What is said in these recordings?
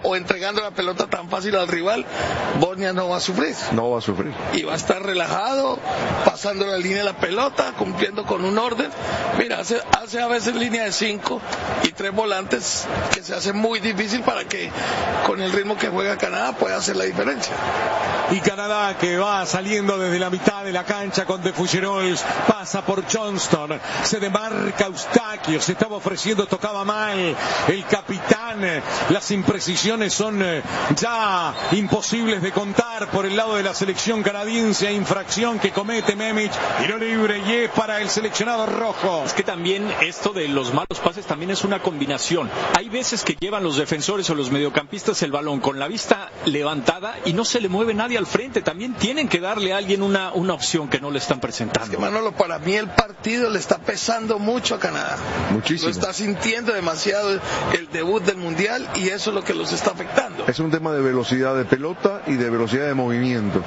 o entregando la pelota tan fácil al rival, Bosnia no va a sufrir. No va a sufrir. Y va a estar relajado, pasando la línea de la pelota, cumpliendo con un orden. Mira, hace a veces línea de 5 y 3 volantes, que se hace muy difícil para que con el ritmo que juega Canadá pueda hacer la diferencia. Y Canadá, que va saliendo desde la mitad de la cancha con De Fuggerols, pasa por Johnston, se demarca Eustaquio, se estaba ofreciendo, tocaba mal el capitán. Las imprecisiones son ya imposibles de contar por el lado de la selección canadiense. Infracción que comete Memić, tiro libre y es para el seleccionado rojo. Es que también esto de los malos pases también es una combinación. Hay veces que llevan los defensores o los mediocampistas el balón con la vista levantada y no se le mueve nadie al frente. También tienen que darle a alguien una opción que no le están presentando. Es que, Manolo, para mí el partido le está pesando mucho a Canadá. Muchísimo. Lo está sintiendo demasiado el debut del Mundial y eso es lo que los está afectando. Es un tema de velocidad de pelota y de velocidad de movimiento.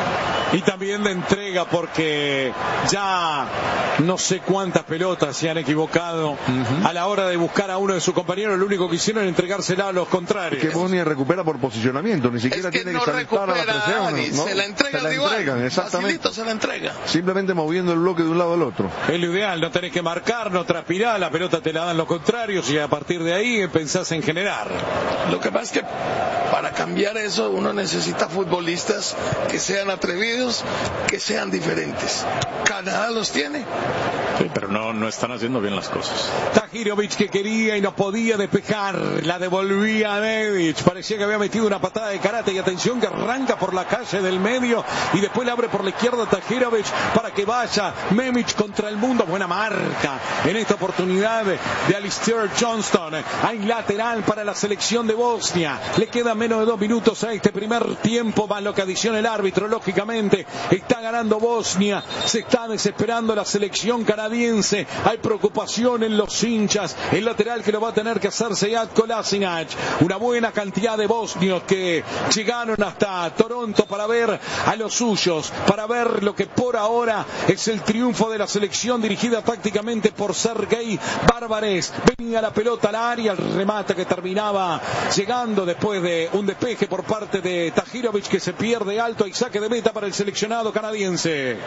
Y también de entrega, porque ya no sé cuántas pelotas se han equivocado a la hora de buscar a uno de sus compañeros. Lo único que hicieron es entregársela a los contrarios. Que Bosnia recupera por posicionamiento, ni siquiera tiene que saltar a la presión. Dani, ¿no? Se la entrega al rival. Exactamente. Facilito se la entrega. Simplemente moviendo el bloque de un lado al otro. Es lo ideal, no tenés que marcar, no transpirar, la pelota te la dan los contrarios y a partir de ahí pensás en generar. Lo que pasa es que para cambiar eso uno necesita futbolistas que sean atrevidos, que sean diferentes. Canadá los tiene. Sí, pero no están haciendo bien las cosas. Tahirović, que quería y no podía despejar, la devolvía a Memić. Parecía que había metido una patada de karate y atención que arranca por la calle del medio y después le abre por la izquierda Tahirović para que vaya Memić contra el mundo. Buena marca en esta oportunidad de Alistair Johnston. Hay lateral para la selección de Bosnia. Le quedan menos de 2 minutos a este primer tiempo, más lo que adiciona el árbitro. Lógicamente está ganando Bosnia, se está desesperando la selección canadiense. Hay preocupación en los hinchas. El lateral que lo va a tener que hacer Sead Kolasinac. Una buena cantidad de bosnios que llegaron hasta Toronto para ver a los suyos, para ver lo que por ahora es el triunfo de la selección dirigida tácticamente por Sergei Barbares. Venía la pelota al área, el remate que terminaba llegando después de un despeje por parte de Tahirović, que se pierde alto y saque de meta para el seleccionado canadiense.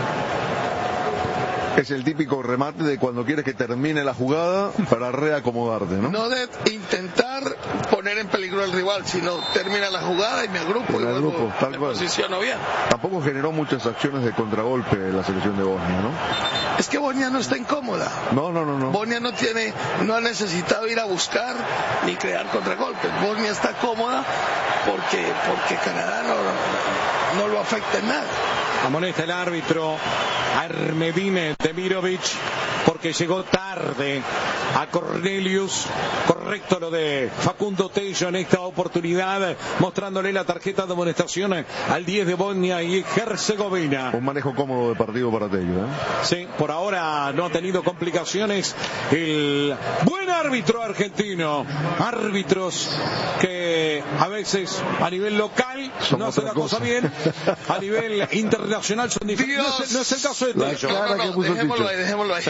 Es el típico remate de cuando quieres que termine la jugada para reacomodarte, ¿no? No de intentar poner en peligro al rival, sino termina la jugada y me agrupo y luego me posiciono bien. Tampoco generó muchas acciones de contragolpe la selección de Bosnia, ¿no? Es que Bosnia no está incómoda. No. Bosnia no ha necesitado ir a buscar ni crear contragolpes. Bosnia está cómoda porque Canadá no lo afecta en nada. Amonesta el árbitro a Ermedine Demirovic porque llegó tarde a Cornelius. Correcto lo de Facundo Tello en esta oportunidad, mostrándole la tarjeta de amonestación al 10 de Bosnia y Herzegovina. Un manejo cómodo de partido para Tello, ¿eh? Sí, por ahora no ha tenido complicaciones el buen árbitro argentino. Árbitros que a veces a nivel local no hacen la cosa bien, a nivel internacional son difíciles. No es el caso de Tello. Dejémoslo ahí. Sí.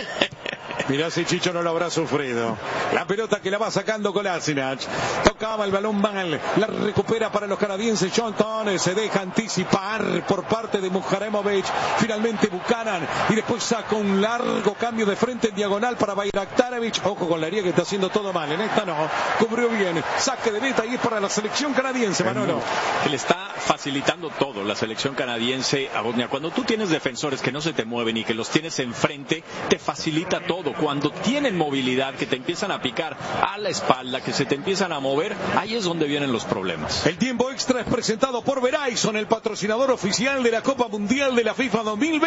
Mirá si Chicho no lo habrá sufrido. La pelota que la va sacando Kolasinac. Tocaba el balón mal. La recupera para los canadienses. Johnston se deja anticipar por parte de Muharemovic. Finalmente Buchanan. Y después saca un largo cambio de frente en diagonal para Bayraktarevic. Ojo con la herida que está haciendo todo mal. En esta no. Cubrió bien. Saque de meta y es para la selección canadiense, Manolo. Que le está facilitando todo la selección canadiense a Bosnia. Cuando tú tienes defensores que no se te mueven y que los tienes enfrente, te facilita todo. Cuando tienen movilidad, que te empiezan a picar a la espalda, que se te empiezan a mover, ahí es donde vienen los problemas. El tiempo extra es presentado por Verizon, el patrocinador oficial de la Copa Mundial de la FIFA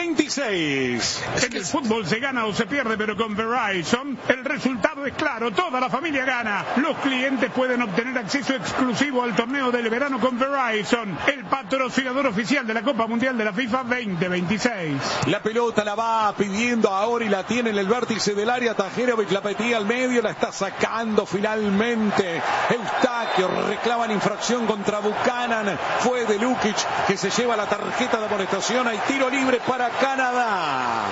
2026. En el fútbol se gana o se pierde, pero con Verizon el resultado es claro, toda la familia gana. Los clientes pueden obtener acceso exclusivo al torneo del verano con Verizon, el patrocinador oficial de la Copa Mundial de la FIFA 2026. La pelota la va pidiendo ahora y la tiene en el vértice del área. Tahirović la metía al medio, la está sacando finalmente. Eustaquio reclama la infracción contra Buchanan. Fue de Lukic que se lleva la tarjeta de amonestación. Hay tiro libre para Canadá.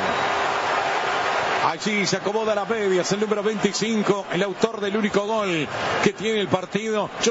Allí se acomoda la media, es el número 25, el autor del único gol que tiene el partido.